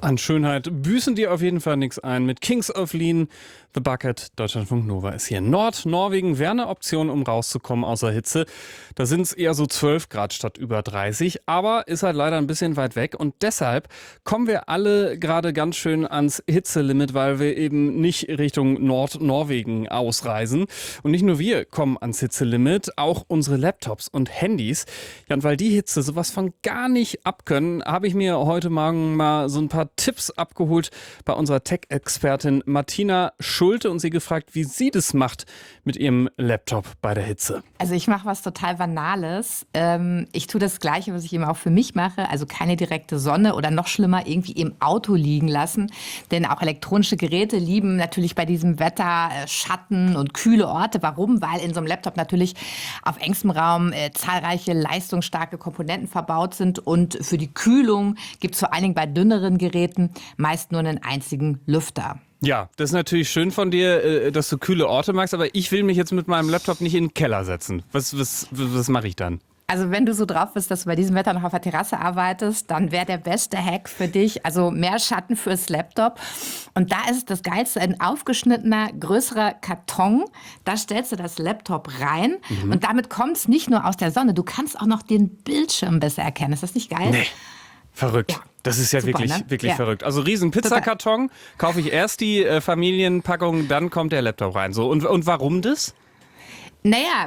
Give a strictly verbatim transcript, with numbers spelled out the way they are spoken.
An Schönheit büßen die auf jeden Fall nichts ein. Mit Kings of Lean, The Bucket, Deutschlandfunk Nova ist hier. Nordnorwegen wäre eine Option, um rauszukommen aus der Hitze. Da sind es eher so zwölf Grad statt über dreißig, aber ist halt leider ein bisschen weit weg. Und deshalb kommen wir alle gerade ganz schön ans Hitzelimit, weil wir eben nicht Richtung Nordnorwegen ausreisen. Und nicht nur wir kommen ans Hitzelimit, auch unsere Laptops und Handys. Ja, und weil die Hitze sowas von gar nicht abkönnen, habe ich mir heute Morgen mal so ein paar Tipps abgeholt bei unserer Tech-Expertin Martina Schulte und sie gefragt, wie sie das macht mit ihrem Laptop bei der Hitze. Also ich mache was total Banales. Ähm, ich tue das Gleiche, was ich eben auch für mich mache. Also keine direkte Sonne oder noch schlimmer irgendwie im Auto liegen lassen. Denn auch elektronische Geräte lieben natürlich bei diesem Wetter äh, Schatten und kühle Orte. Warum? Weil in so einem Laptop natürlich auf engstem Raum äh, zahlreiche leistungsstarke Komponenten verbaut sind. Und für die Kühlung gibt es vor allen Dingen bei dünneren Geräten meist nur einen einzigen Lüfter. Ja, das ist natürlich schön von dir, dass du kühle Orte magst, aber ich will mich jetzt mit meinem Laptop nicht in den Keller setzen. Was, was, was mache ich dann? Also wenn du so drauf bist, dass du bei diesem Wetter noch auf der Terrasse arbeitest, dann wäre der beste Hack für dich, also mehr Schatten fürs Laptop. Und da ist das Geilste, ein aufgeschnittener, größerer Karton. Da stellst du das Laptop rein mhm. und damit kommt es nicht nur aus der Sonne, du kannst auch noch den Bildschirm besser erkennen. Ist das nicht geil? Nee. Verrückt. Ja. Das ist ja Super, wirklich, ne? wirklich ja. verrückt. Also riesen Pizzakarton, kaufe ich erst die äh, Familienpackung, dann kommt der Laptop rein. So, und, und warum das? Naja,